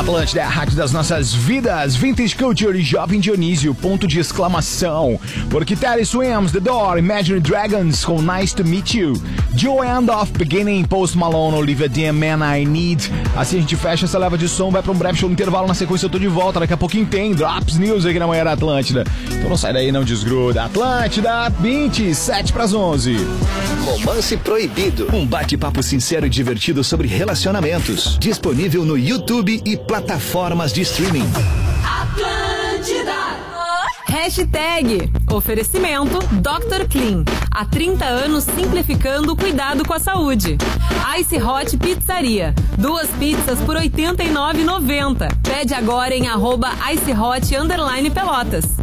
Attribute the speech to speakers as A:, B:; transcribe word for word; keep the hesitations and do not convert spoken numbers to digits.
A: Atlântida é a rádio das nossas vidas. Vintage Culture e Jovem Dionísio, ponto de exclamação. Porque Terry Swims, The Door, Imagine Dragons com Nice to Meet You. Joe Andoff, Beginning, Post Malone, Olivia Dean, Man I Need. Assim a gente fecha essa leva de som, vai pra um breve show no intervalo. Na sequência eu tô de volta, daqui a pouquinho tem Drops News aqui na manhã da Atlântida. Então não sai daí, não desgruda. Atlântida, vinte e sete para as onze.
B: Romance Proibido. Um bate-papo sincero e divertido sobre relacionamentos. Disponível no YouTube e plataformas de streaming.
C: Atlântida. Hashtag oferecimento doutor Clean. Há trinta anos simplificando o cuidado com a saúde. Ice Hot Pizzaria. Duas pizzas por oitenta e nove reais e noventa centavos. Pede agora em arroba Ice Hot underline Pelotas.